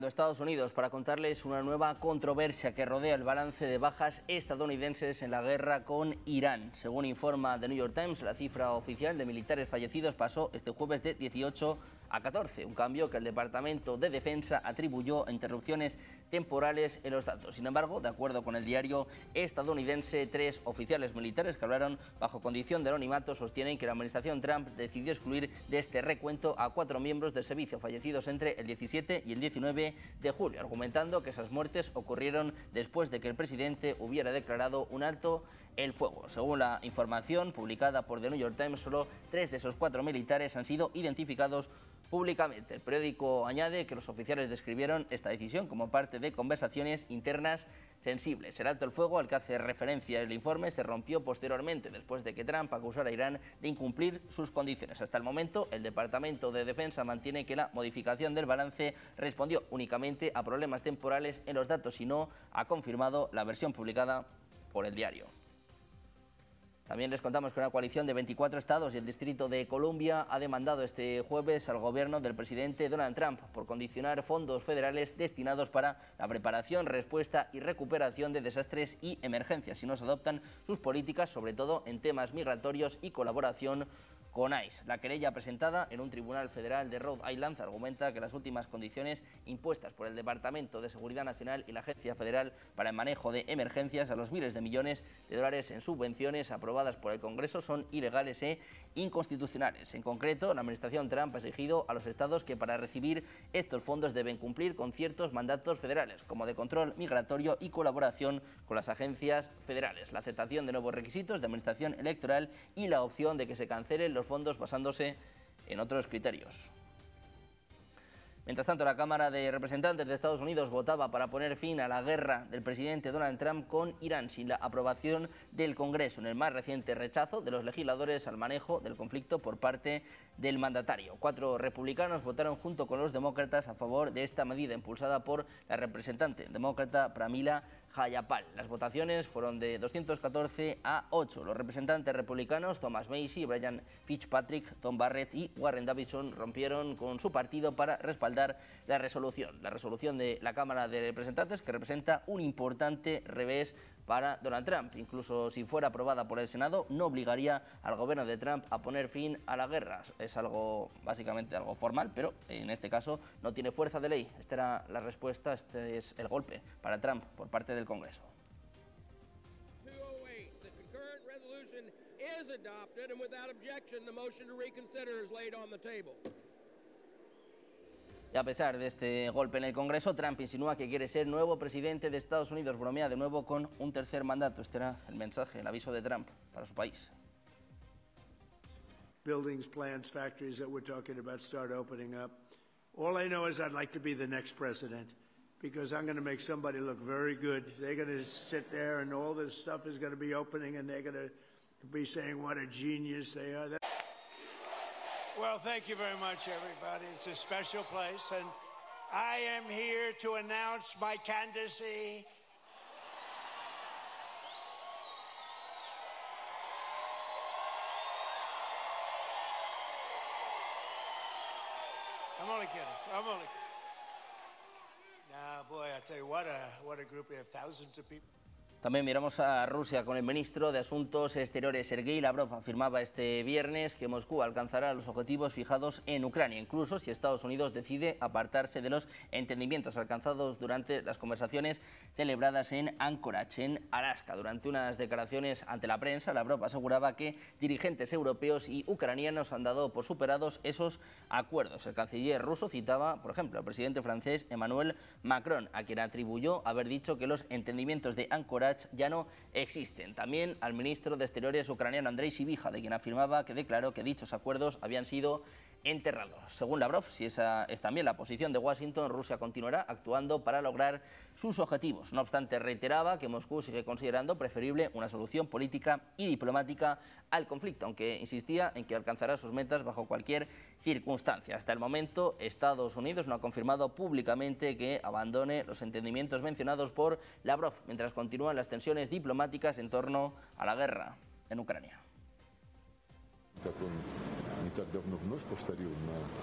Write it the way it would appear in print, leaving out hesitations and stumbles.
De Estados Unidos para contarles una nueva controversia que rodea el balance de bajas estadounidenses en la guerra con Irán. Según informa The New York Times, la cifra oficial de militares fallecidos pasó este jueves de 18 a 14, un cambio que el Departamento de Defensa atribuyó a interrupciones temporales en los datos. Sin embargo, de acuerdo con el diario estadounidense, 3 oficiales militares que hablaron bajo condición de anonimato sostienen que la administración Trump decidió excluir de este recuento a 4 miembros del servicio fallecidos entre el 17 y el 19 de julio, argumentando que esas muertes ocurrieron después de que el presidente hubiera declarado un alto el fuego. Según la información publicada por The New York Times, solo 3 de esos 4 militares han sido identificados públicamente. El periódico añade que los oficiales describieron esta decisión como parte de conversaciones internas sensibles. El alto el fuego al que hace referencia el informe se rompió posteriormente después de que Trump acusara a Irán de incumplir sus condiciones. Hasta el momento, el Departamento de Defensa mantiene que la modificación del balance respondió únicamente a problemas temporales en los datos y no ha confirmado la versión publicada por el diario. También les contamos que una coalición de 24 estados y el Distrito de Columbia ha demandado este jueves al gobierno del presidente Donald Trump por condicionar fondos federales destinados para la preparación, respuesta y recuperación de desastres y emergencias si no se adoptan sus políticas, sobre todo en temas migratorios y colaboración con ICE. La querella presentada en un tribunal federal de Rhode Island argumenta que las últimas condiciones impuestas por el Departamento de Seguridad Nacional y la Agencia Federal para el Manejo de Emergencias a los miles de millones de dólares en subvenciones aprobadas por el Congreso son ilegales e inconstitucionales. En concreto, la administración Trump ha exigido a los estados que para recibir estos fondos deben cumplir con ciertos mandatos federales, como de control migratorio y colaboración con las agencias federales, la aceptación de nuevos requisitos de administración electoral y la opción de que se cancelen los fondos basándose en otros criterios. Mientras tanto, la Cámara de Representantes de Estados Unidos votaba para poner fin a la guerra del presidente Donald Trump con Irán sin la aprobación del Congreso, en el más reciente rechazo de los legisladores al manejo del conflicto por parte del mandatario. 4 republicanos votaron junto con los demócratas a favor de esta medida impulsada por la representante demócrata Pramila Jayapal. Las votaciones fueron de 214 a 8. Los representantes republicanos Thomas Massie, Brian Fitzpatrick, Tom Barrett y Warren Davidson rompieron con su partido para respaldar la resolución de la Cámara de Representantes, que representa un importante revés para Donald Trump. Incluso si fuera aprobada por el Senado, no obligaría al gobierno de Trump a poner fin a la guerra. Es algo, básicamente algo formal, pero en este caso no tiene fuerza de ley. Esta era la respuesta, este es el golpe para Trump por parte del Congreso. Y a pesar de este golpe en el Congreso, Trump insinúa que quiere ser nuevo presidente de Estados Unidos. Bromea de nuevo con un tercer mandato. Este era el mensaje, el aviso de Trump para su país. Buildings, plants, factories that we're talking about start opening up. All I know is I'd like to be the next president because I'm going to make somebody look very good. They're going to sit there and all this stuff is going to be opening and they're going to be saying what a genius they are. Well, thank you very much, everybody. It's a special place, and I am here to announce my candidacy. I'm only kidding. Nah, boy, I tell you what a group. We have thousands of people. También miramos a Rusia con el ministro de Asuntos Exteriores, Sergei Lavrov. Afirmaba este viernes que Moscú alcanzará los objetivos fijados en Ucrania, incluso si Estados Unidos decide apartarse de los entendimientos alcanzados durante las conversaciones celebradas en Anchorage, en Alaska. Durante unas declaraciones ante la prensa, Lavrov aseguraba que dirigentes europeos y ucranianos han dado por superados esos acuerdos. El canciller ruso citaba, por ejemplo, al presidente francés Emmanuel Macron, a quien atribuyó haber dicho que los entendimientos de Anchorage ya no existen. También al ministro de Exteriores ucraniano Andrei Sybiha, de quien afirmaba que declaró que dichos acuerdos habían sido enterrados. Según Lavrov, si esa es también la posición de Washington, Rusia continuará actuando para lograr sus objetivos. No obstante, reiteraba que Moscú sigue considerando preferible una solución política y diplomática al conflicto, aunque insistía en que alcanzará sus metas bajo cualquier circunstancia. Hasta el momento, Estados Unidos no ha confirmado públicamente que abandone los entendimientos mencionados por Lavrov, mientras continúan las tensiones diplomáticas en torno a la guerra en Ucrania.